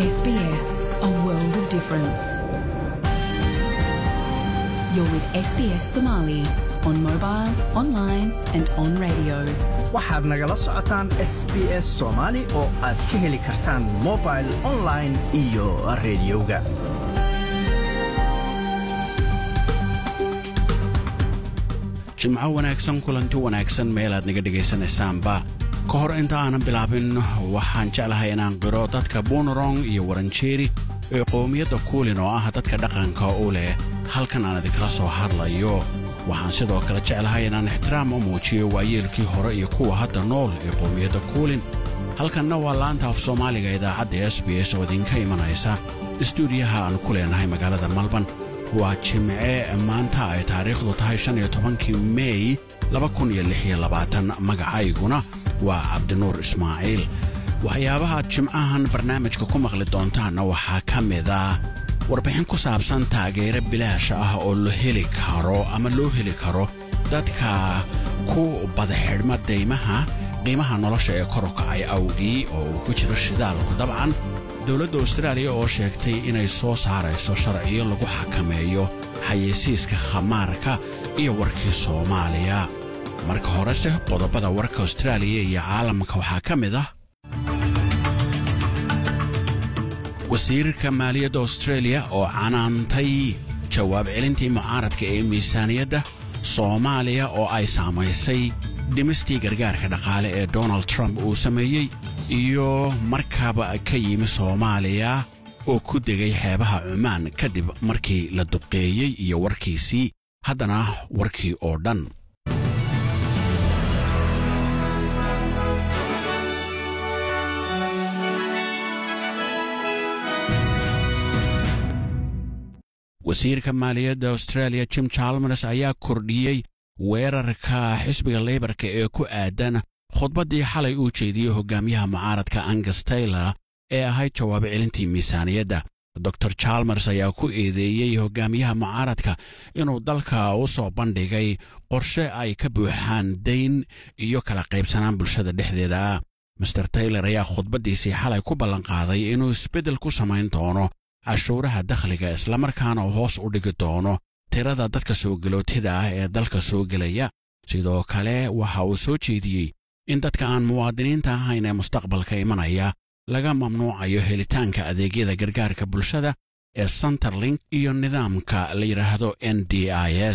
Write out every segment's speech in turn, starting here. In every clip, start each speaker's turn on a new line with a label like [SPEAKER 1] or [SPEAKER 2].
[SPEAKER 1] SBS, a world of difference. You're with SBS Somali on mobile, online and on radio.
[SPEAKER 2] waxaad nagala socotaan SBS Somali oo aad ka heli kartaan mobile, online iyo radioga.
[SPEAKER 3] jimco wanaagsan kulanti wanaagsan meel aad naga dhagaysanaysaanba ka hor inta aanan bilaabin waxaan jeclahay inaan qiro dadka Boonwurrung iyo Wurundjeri ee qoomiyadda Kulin oo ah dadka dhaqanka u leh halkan aan idinkala soo hadlayo waxaan sidoo kale jeclahay inaan ixtiraam u muujiyo waayeelkii hore iyo kuwa hadda nool ee qoomiyadda Kulin halkanna waa laanta af Soomaaliga idaacadda SBS oo idinka imanaysa istuudiyaha aan ku leenahay magaalada Melbourne waa jimce maanta ay taariikhdu tahay 15 May 2026 magacayguna waa Cabdinuur Ismaaciil waxyaabaha jimcahan barnaamijka ku maqli doontaana waxaa ka mid ah warbixin ku saabsan taageero bilaash ah oo loo heli karo dadka ku badaxidhma qiimaha nolosha ee kor u kacay awgii oo uu ku jiro shidaalku dabcan dowladda Australia oo sheegtay inay soo saarayso sharciyo lagu xakameeyo xayeysiiska khamaarka iyo warkii Soomaaliya marka horese qodobada warka Australia iyo caalamka waxaa ka mid ah wasiirka maaliyadda Australia oo canaantay jawaab celintii mucaaradka ee miisaaniyadda Soomaaliya oo ay saamaysay dhimistii gargaarka dhaqaale ee Donald Trump uu sameeyay iyo markaba ka yimi Soomaaliya oo ku degay xeebaha Oman kadib markii la duqeeyay iyo warkiisii haddana warkii oo dhan wasiirka maaliyadda Australia Jim Chalmers ayaa kordhiyay weerarka xisbiga Labourka ee ku aadan khudbaddii xalay uu jeediyay hogaamiyaha mucaaradka Angus Taylor ee ahayd jawaab celintii miisaaniyadda Dr. Chalmers ayaa ku eedeeyay hogaamiyaha mucaaradka inuu dalka u soo bandhigay qorshe ay ka buuxaan dayn iyo kala qaybsanaan bulshada dhexdeeda Mr. Taylor ayaa khudbaddiisii xalay ku ballan qaaday inuu isbeddel ku samayn doono cashuuraha dakhliga isla markaana hoos u dhigi doono tirada dadka soo galootida ah ee dalka soo gelaya sidoo kale waxa uu soo jeediyey in dadka aan muwaadiniinta ahayn ee mustaqbalka imanaya laga mamnuucayo helitaanka adeegyada gargaarka bulshada ee Centrelink iyo nidaamka la yiraahdo NDIS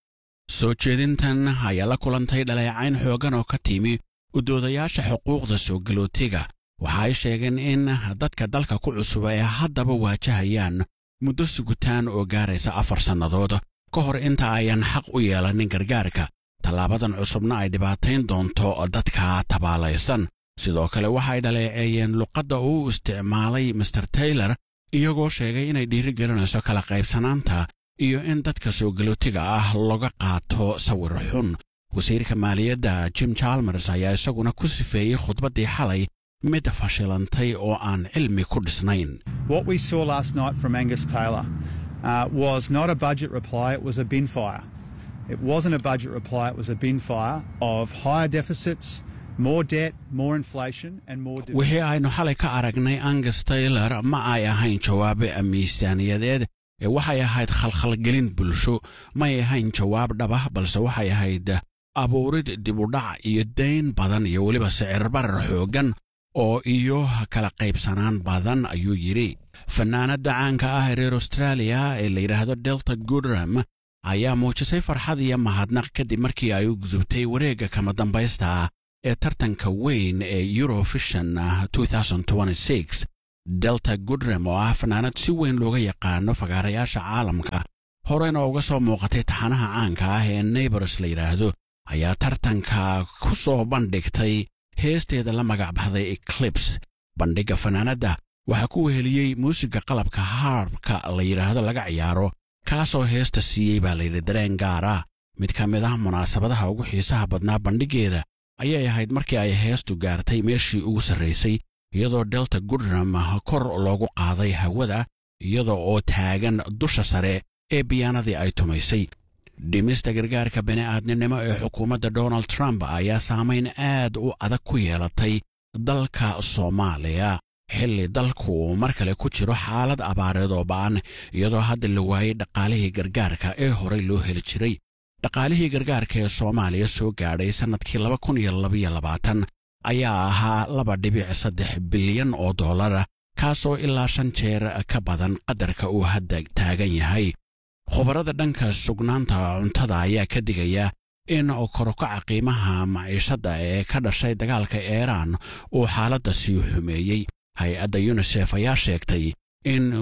[SPEAKER 3] soo jeedintan ayaa la kulantay dhaleecayn xoogan oo ka timi u doodayaasha xuquuqda soo galootiga waxa ay sheegeen in dadka dalka ku cusub ay haddaba waajahayaan muddo sugutaan oo gaaraysa 4 sannadood ka hor inta ayan xaq u yeelanin gargaarka tallaabadan cusubna ay dhibaatayn doonto dadka tabaalaysan sidoo kale waxay dhaleeceeyeen luqadda uu isticmaalay Mr. Taylor iyagoo sheegay inay dhiirigelinayso kala qaybsanaanta iyo in dadka soo galootiga ah laga qaato sawir xun wasiirka maaliyadda Jim Chalmers ayaa isaguna ku sifeeyay khudbaddii xalay mid fashilantay oo aan cilmi ku dhisnayn
[SPEAKER 4] What we saw last night from Angus Taylor was not a budget reply, it was a bin fire. It wasn't a budget reply, it was a bin fire of higher deficits, more debt, more inflation and more
[SPEAKER 3] wixii aynu xalay ka aragnay Angus Taylor ma ay ahayn jawaab miisaaniyadeed waxay ahayd khalkhalgelin bulsho ma ay ahayn jawaab dhab ah balse waxay ahayd abuurid dib u dhac iyo dayn badan iyo weliba sicir barar xoogan oo iyo kala qaybsanaan badan ayuu yiri fanaanada caanka ah ee reer Australia ee la yiraahdo Delta Goodrem ayaa muujisay farxad iyo mahadnaq kadib markii ay u gudubtay wareegga kama dambaysta ee tartanka weyn ee Eurovision 2026 Delta Goodrem oo ah fanaanad si weyn looga yaqaano fagaarayaasha caalamka horena uga soo muuqatay taxanaha caanka ah ee Neighbours la yiraahdo ayaa tartanka ku soo bandhigtay heesteeda la magac baxday Eclipse bandhiga fanaanada waxa ku weheliyay muusiga qalabka harpka la yiraahdo laga ciyaaro kaasoo heesta siiyay baa la yiri dareen gaar ah mid ka mid ah munaasabadaha ugu xiisaha badnaa bandhigeeda ayay ahayd markii ay heestu gaartay meeshii ugu sarreysay iyadoo Delta Goodrem kor loogu qaaday hawada iyadoo oo taagan dusha sare ee biyaanadii ay tumaysay dhimista gargaarka bini'aadnimo ee xukuumadda Donald Trump ayaa saameyn aad u adag ku yeelatay dalka Soomaaliya xilli dalku mar kale ku jiro xaalad abaareed oo ba'an iyadoo hadda la waayey dhaqaalihii gargaarka ee horey loo heli jiray dhaqaalihii gargaarka ee Soomaaliya soo gaadhay sanadkii 2022 ayaa ahaa 2.3 bilyan oo dollar kaasoo ilaa 5 jeer ka badan qadarka uu hadda taagan yahay khubarada dhanka sugnaanta cuntada ayaa ka digaya in korokaca qiimaha maciishada ee ka dhashay dagaalka Iran uu xaaladda sii xumeeyay hay-adda UNICEF ayaa sheegtay in